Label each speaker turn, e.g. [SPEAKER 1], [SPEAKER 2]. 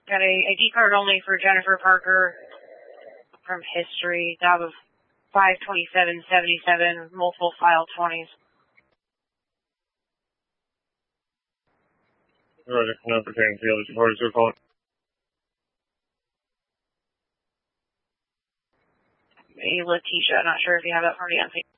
[SPEAKER 1] Got a ID card only for Jennifer Parker from history. Job of 52777, multiple file 20s.
[SPEAKER 2] Roger, not pertaining to the other supporters who are calling.
[SPEAKER 1] A Letitia, not sure if you have that party on scene.